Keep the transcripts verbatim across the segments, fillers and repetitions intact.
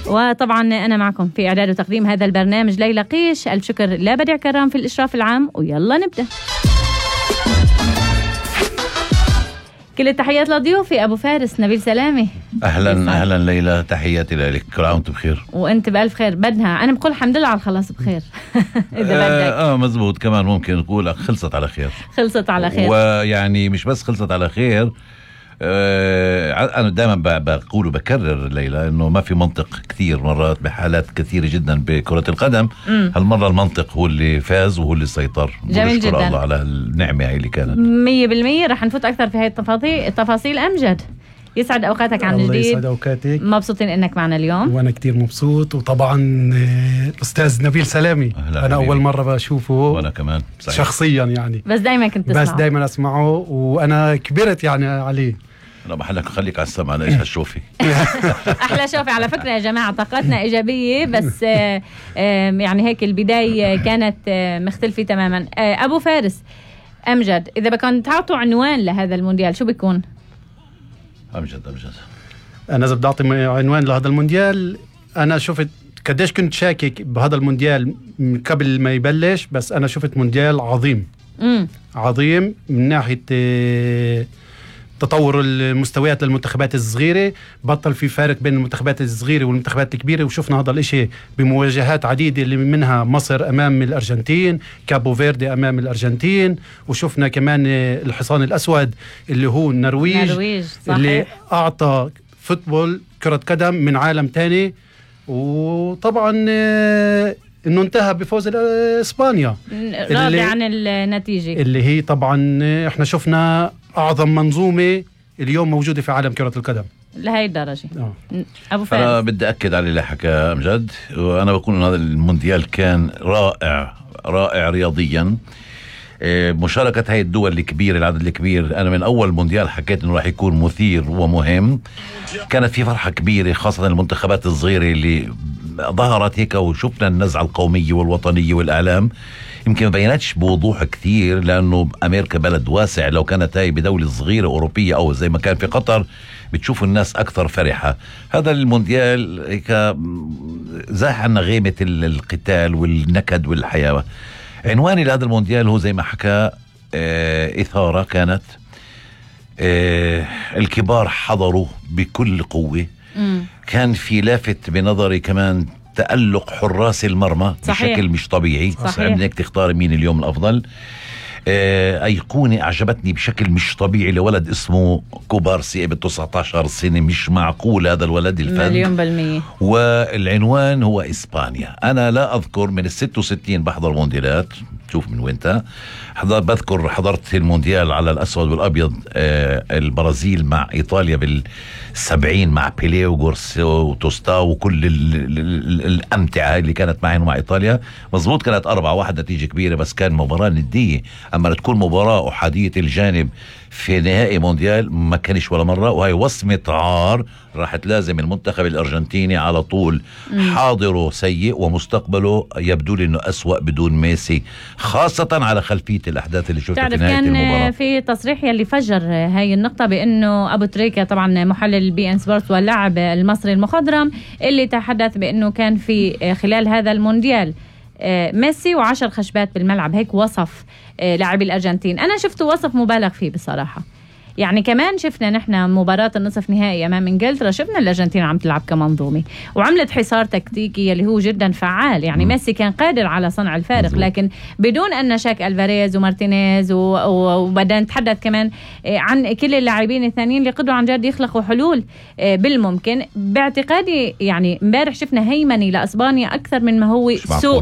وطبعا أنا معكم في إعداد وتقديم هذا البرنامج ليلى قيش. ألف شكر لا بديع كرام في الإشراف العام، ويلا نبدأ. كل التحيات لضيوفي أبو فارس نبيل سلامي. أهلا بيسعد. أهلا ليلى، تحياتي لك، كل عام وأنت بخير. وأنت بألف خير. بدها أنا بقول الحمد لله على الخلاص بخير. إذا بدك آه, آه مزبوط، كمان ممكن نقول خلصت على خير. خلصت على خير، ويعني مش بس خلصت على خير. آه أنا دائما بقول وبكرر ليلى إنه ما في منطق كثير مرات بحالات كثيرة جدا بكرة القدم. م. هالمرة المنطق هو اللي فاز وهو اللي سيطر. جميل جدا الله على النعمة هاي اللي كانت مية بالمية. رح نفوت أكثر في هاي التفاصيل. أمجد، يسعد أوقاتك عن جديد. الله يسعد أوقاتك. مبسوطين إنك معنا اليوم، وأنا كتير مبسوط. وطبعا الأستاذ نبيل سلامي أنا أول مرة بشوفه، وأنا كمان صحيح. شخصيا يعني، بس دايما كنت تسمعه. بس دايما أسمعه وأنا كبرت يعني عليه. أنا بحلك خليك على السمع. ليش هالشوفي؟ أحلى شوفي. على فكرة يا جماعة طاقتنا إيجابية، بس يعني هيك البداية كانت مختلفة تماما. أبو فارس، أمجد، إذا بكون تعطوا عنوان لهذا المونديال شو بيكون؟ أمجد أمجد أنا إذا بدي أعطي عنوان لهذا المونديال، أنا شفت قديش كنت شاكك بهذا المونديال قبل ما يبلش، بس أنا شفت مونديال عظيم. مم. عظيم من ناحية تطور المستويات للمنتخبات الصغيرة. بطل في فارق بين المنتخبات الصغيرة والمنتخبات الكبيرة، وشفنا هذا الاشي بمواجهات عديدة اللي منها مصر أمام الأرجنتين، كابو فيردي أمام الأرجنتين، وشفنا كمان الحصان الأسود اللي هو النرويج, النرويج اللي أعطى فوتبول كرة قدم من عالم تاني. وطبعا انه انتهى بفوز اسبانيا، راضي عن النتيجة اللي هي طبعا احنا شفنا اعظم منظومة اليوم موجودة في عالم كرة القدم لهي الدرجة. آه. ابو فارس، انا بدي اكد على اللي حكى امجد، وانا بقول ان هذا المونديال كان رائع رائع رياضيا. مشاركة هاي الدول الكبيرة، العدد الكبير، أنا من أول مونديال حكيت إنه راح يكون مثير ومهم. كانت في فرحة كبيرة خاصة المنتخبات الصغيرة اللي ظهرت هيك، وشفنا النزعة القومية والوطنية والإعلام. يمكن ما بينتش بوضوح كثير لأنه أمريكا بلد واسع. لو كانت هاي بدولة صغيرة أوروبية أو زي ما كان في قطر بتشوفوا الناس أكثر فرحة. هذا المونديال هيك زاح عنا غيمة القتال والنكد والحياة. عنواني لهذا المونديال هو زي ما حكى اه إثارة كانت. اه الكبار حضروا بكل قوة. مم. كان في لافت بنظري كمان تألق حراس المرمى صحيح. بشكل مش طبيعي. صحيح. بدك تختار مين اليوم الأفضل. اه أيقونة أعجبتني بشكل مش طبيعي لولد اسمه كوبارسي ابن تسعة عشر سنة. مش معقول هذا الولد الفن مليون بالمية. والعنوان هو إسبانيا. أنا لا أذكر من الست وستين بحضر مونديالات، شوف من وينتا حضر. بذكر حضرت المونديال على الأسود والأبيض، آه البرازيل مع إيطاليا بالسبعين مع بيليه وغورسيو وتوستاو وكل ال ال ال الأمتعة اللي كانت معين مع إيطاليا. مظبوط كانت أربعة واحد نتيجة كبيرة، بس كان مباراة ندية. أما تكون مباراة أحادية الجانب في نهائي مونديال ما كانش ولا مرة. وهي وصمة عار راح تلازم المنتخب الأرجنتيني على طول. مم. حاضره سيء ومستقبله يبدو لي أنه أسوأ بدون ميسي، خاصة على خلفية الأحداث اللي شفتها في نهاية المباراة. كان في تصريح يلي فجر هاي النقطة بأنه أبو تريكة طبعا محلل بي ان سبورت واللاعب المصري المخضرم اللي تحدث بأنه كان في خلال هذا المونديال ميسي وعشر خشبات بالملعب. هيك وصف لاعبي الأرجنتين. أنا شفته وصف مبالغ فيه بصراحة. يعني كمان شفنا نحن مباراة النصف نهائي أمام إنجلترا، شفنا الأرجنتين عم تلعب كمنظومة وعملت حصار تكتيكي اللي هو جدا فعال. يعني م. ميسي كان قادر على صنع الفارق، لكن بدون أن نشاك ألفاريز ومارتينيز وبدأ نتحدث كمان عن كل اللاعبين الثانيين اللي قدروا عن جد يخلقوا حلول بالممكن. باعتقادي يعني امبارح شفنا هيمني لأسبانيا أكثر من ما هو سوء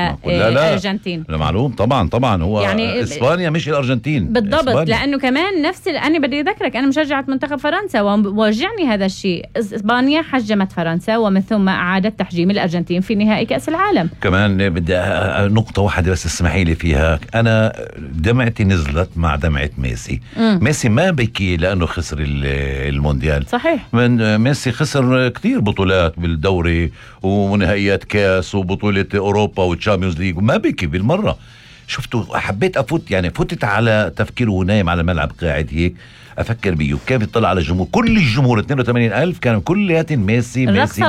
للأرجنتين. لا معلوم طبعا طبعا هو يعني إسبانيا مش الأرجنتين بالضبط. إسبانيا. لأنه كمان نفس أنا بدي أذكرك أنا مشجعة منتخب فرنسا ووجعني هذا الشيء. إسبانيا حجمت فرنسا ومن ثم أعادت تحجيم الأرجنتين في نهائي كأس العالم. كمان بدي نقطة واحدة بس اسمحي لي فيها. أنا دمعتي نزلت مع دمعة ميسي. م. ميسي ما بكي لأنه خسر المونديال. صحيح. من ميسي خسر كتير بطولات بالدوري ونهائيات كاس وبطولة أوروبا والتشامبيونز ليج وما بكي بالمرة. شفته حبيت أفوت يعني فتت على تفكيره ونايم على الملعب قاعد هيك أفكر بيه كيف يطلع على الجمهور. كل الجمهور اثنين وثمانين ألف كانوا كلياتهم ميسي ميسي